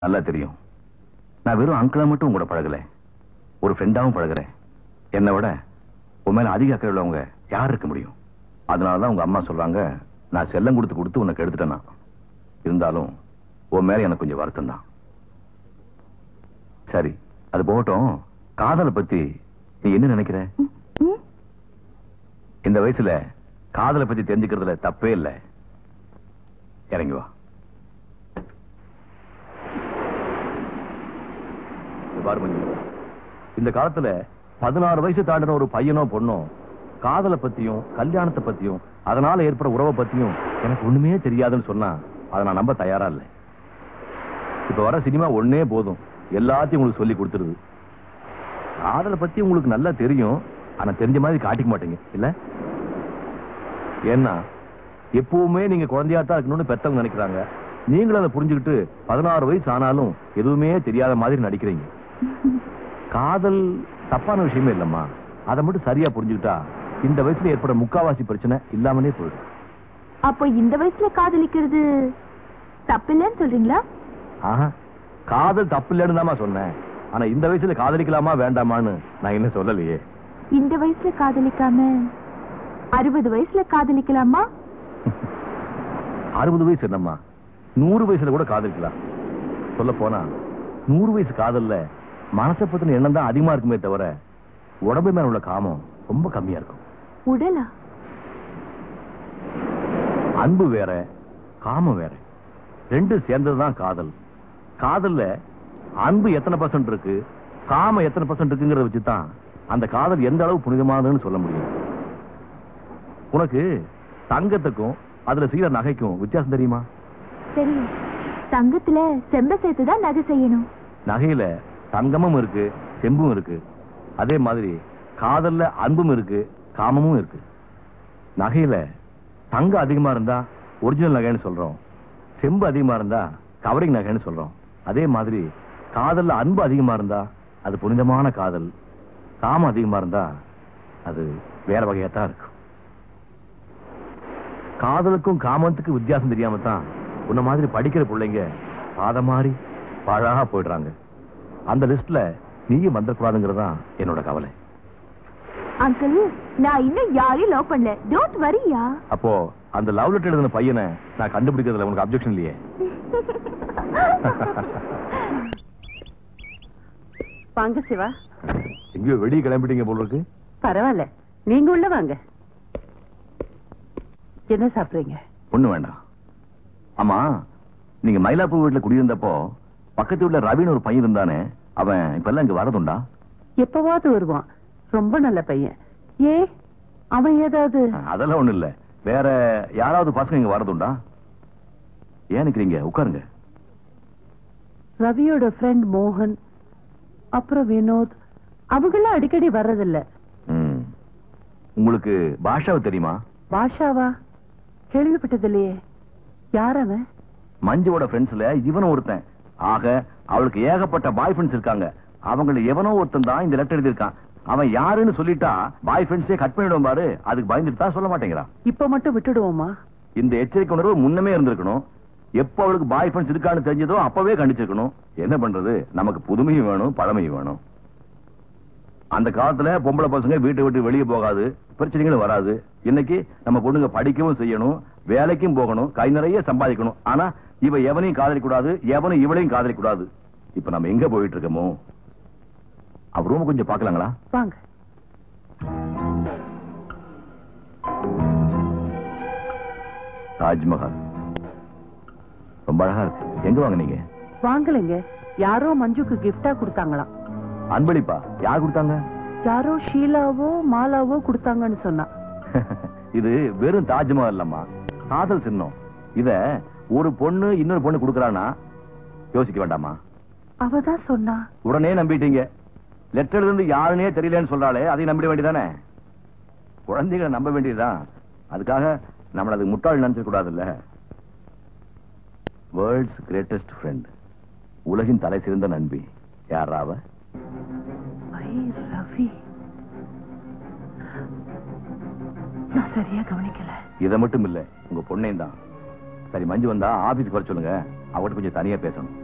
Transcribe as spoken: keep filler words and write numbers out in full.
நல்லா தெரியும். நான் வெறும் அங்கிளா மட்டும் உங்களோட பழகல, ஒரு ஃப்ரெண்டாவும் பழகுறேன். என்னை விட உன் மேல அதிக அக்கறை உள்ளவங்க யார் இருக்க முடியும்? அதனாலதான் உங்க அம்மா சொல்றாங்க நான் செல்லம் கொடுத்து கொடுத்து உனக்கு எடுத்துட்டேன்னா. இருந்தாலும் உன் மேல எனக்கு கொஞ்சம் வருத்தம் தான். சரி, அது போகட்டும். காதலை பத்தி நீ என்ன நினைக்கிற? இந்த வயசுல காதலை பத்தி தெரிஞ்சுக்கிறதுல தப்பே இல்லை. இறங்கி வா. இந்த காலத்துல பதினாறு வயசு தாண்டின ஒரு பையனோ பொண்ணோ காதலை பத்தியும் கல்யாணத்தை பத்தியும் அதனால ஏற்பட உறவை பத்தியும் எனக்கு ஒண்ணுமே தெரியாதுன்னு சொன்னா அதை நான் நம்ப தயாரா இல்லை. இப்ப வர சினிமா ஒன்னே போதும், எல்லாத்தையும் உங்களுக்கு சொல்லி கொடுத்துருது. காதலை பத்தி உங்களுக்கு நல்லா தெரியும், ஆனா தெரிஞ்ச மாதிரி காட்டிக்க மாட்டீங்க இல்ல? ஏன்னா எப்பவுமே நீங்க குழந்தையாத்தான் இருக்கணும்னு பெத்தவங்க நினைக்கிறாங்க. நீங்களும் அதை புரிஞ்சுக்கிட்டு பதினாறு வயசு ஆனாலும் எதுவுமே தெரியாத மாதிரி நடிக்கிறீங்க. காதல் தப்பான விஷயமே இல்லம்மா, அதை மட்டும் சரியா புரிஞ்சுக்கிட்டா இந்த வயசுல ஏற்பட முக்காவாசி பிரச்சனை இல்லாமலே போயிடும். அப்போ இந்த வயசுல காதலிக்கிறது தப்பில்லைன்னு சொல்றீங்களா? ஆஹா, காதல் தப்பு இல்லைன்னு தாமா சொன்னேன். ஆனா இந்த வயசுல காதலிக்கலாமா வேண்டாமான்னு நான் என்ன சொல்லலையே. இந்த வயசுல காதலிக்காம அறுபது வயசுல காதலிக்கலாமா? அறுபது வயசு என்னம்மா, நூறு வயசுல கூட காதலிக்கலாம். சொல்ல போனா நூறு வயசு காதல்ல மனசை பத்தின எண்ணம் தான் அதிகமா இருக்குமே தவிர உடம்பு மேல உள்ள காமம் ரொம்ப கம்மியா இருக்கும். உடலா? அன்பு வேற, காமம் வேற, ரெண்டு சேர்ந்ததுதான் காதல். காதல்ல அன்பு எத்தனை பர்சன்ட் இருக்கு, காமம் எத்தனை பர்சன்ட் இருக்குங்கிறத வச்சுதான் அந்த காதல் எந்த அளவு புனிதமானதுன்னு சொல்ல முடியும். உனக்கு தங்கத்துக்கும் அதுல செய்யற நகைக்கும் வித்தியாசம் தெரியுமா? தெரியும். தங்கத்துல செம்ப சேர்த்துதான் நகை செய்யணும். நகையில தங்கமும் இருக்கு, செம்பும் இருக்கு. அதே மாதிரி காதல்ல அன்பும் இருக்கு, காமமும் இருக்கு. நகையில தங்கம் அதிகமா இருந்தா ஒரிஜினல் நகைன்னு சொல்றோம், செம்பு அதிகமா இருந்தா கவரிங் நகைன்னு சொல்றோம். அதே மாதிரி காதல்ல அன்பு அதிகமா இருந்தா அது புனிதமான காதல், காமம் அதிகமா இருந்தா அது வேற வகையாத்தான் இருக்கும். காதலுக்கும் காமத்துக்கும் வித்தியாசம் தெரியாம தான் உன்ன மாதிரி படிக்கிற பிள்ளைங்க பாத மாதிரி பாழாக போயிடுறாங்க. அந்த லிஸ்ட்ல நீயும் வந்துடக்கூடாதுங்கிறதான் என்னோட கவலை. அங்கிள், நான் இன்னும் யாரையும் லவ் பண்ணல. டோன்ட் வரியா. அப்போ அந்த லவ் லெட்டர் எழுதின பையனை நான் கண்டுபிடிக்கிறதுல உனக்கு அப்ஜெக்ஷன் இல்லையே? வாங்க சிவா. எங்கேயோ வெளியே கிளம்பிட்டீங்க போல இருக்கு. பரவாயில்ல, நீங்க உள்ள வாங்க. என்ன சாப்பிடுறீங்க? ஒண்ணு வேண்டாம். ஆமா, நீங்க மயிலாப்பூர் வீட்டுல குடியிருந்தப்போ பக்கத்து வீட்டுல ரவின்னு ஒரு பையன் இருந்தானே, அவன் இப்ப எல்லாம் இங்க வரதுண்டா? எப்பவாவது வருவான், ரொம்ப நல்ல பையன். ஏ, அவன் ஏதாவது? அதெல்லாம் ஒண்ணு இல்ல. வேற யாராவது பசங்க இங்க வரதுண்டா? ஏன் நிக்கிறீங்க, உட்காருங்க. ரவியோட ஃப்ரெண்ட் மோகன், அப்புறம் வினோத், அவங்கெல்லாம் அடிக்கடி வர்றதில்ல. உங்களுக்கு பாஷாவை தெரியுமா? பாஷாவா? கேள்விப்பட்டது இல்லையே. யார் அவன்? மஞ்சுவோட ஃப்ரெண்ட்ஸ்ல இவனும் ஒருத்தன். ஆக அவளுக்கு ஏகப்பட்ட பாய் ஃப்ரெண்ட்ஸ் இருக்காங்க. அவங்கள எவனோ ஒருத்தன் தான் இந்த லெட்டர் எழுதியிருக்கான். அவன் யாருன்னு சொல்லிட்டா பாய் ஃப்ரெண்ட்ஸே கட் பண்ணிடுவோம் பாரு. அதுக்கு பயந்துட்டு தான் சொல்ல மாட்டேங்கிறான். இப்ப மட்டும் விட்டுடுவோமா? இந்த எச்சரிக்கை உணர்வு முன்னமே இருந்திருக்கணும். எப்ப அவளுக்கு பாய் ஃப்ரெண்ட்ஸ் இருக்கான்னு தெரிஞ்சதோ அப்பவே கண்டிச்சிருக்கணும். என்ன பண்றது, நமக்கு புதுமையும் வேணும், பழமையும் வேணும். அந்த காலத்துல பொம்பளை பசங்க வீட்டை விட்டு வெளியே போகாது, பிரச்சனைகளும் வராது. இன்னைக்கு நம்ம பொண்ணுங்க படிக்கவும் செய்யணும், வேலைக்கும் போகணும், கை நிறைய சம்பாதிக்கணும். ஆனா இவ எவனையும் காதலிக்க கூடாது, எவனும் இவளையும் காதலிக்க கூடாது. இப்ப நம்ம எங்க போயிட்டு இருக்கோமோ? அவ ரூம் கொஞ்சம் பாக்கலாங்களா? வாங்க. தாஜ்மஹால் ரொம்ப அழகா இருக்கு. எங்க வாங்குனீங்க? வாங்கலைங்க, யாரோ மஞ்சுக்கு கிஃப்டா கொடுத்தாங்களாம். அன்பளிப்பா? யார் கொடுத்தாங்க? யாரோ ஷீலாவோ மாலாவோ கொடுத்தாங்கன்னு சொன்னா. இது வெறும் தாஜ்மஹால் இல்லம்மா, காதல் சின்னம். இத ஒரு பொண்ணு இன்னொரு பொண்ணு கொடுக்கறானா யோசிக்க வேண்டாமா? அவதான் சொன்னா. உடனே நம்பிட்டீங்க. லெட்டர் இருந்து யாருன்னே தெரியலன்னு சொல்றாளே, அதை நம்பிட வேண்டியதானே? குழந்தைகளை நம்ப வேண்டியதுதான். அதுக்காக நம்மள அது முட்டாள் நினைச்ச கூடாதுல்ல. வேர்ல்ட்ஸ் கிரேட்டஸ்ட் ஃப்ரெண்ட், உலகின் தலை சிறந்த நண்பி யாராவ? ரவி. நான் சரியா கவனிக்கல. இதை மட்டும் இல்ல, உங்க பொண்ணையும் தான். சரி, மஞ்சு வந்தா ஆபீஸ்க்கு வர சொல்லுங்க, அவட்ட கொஞ்சம் தனியா பேசணும்.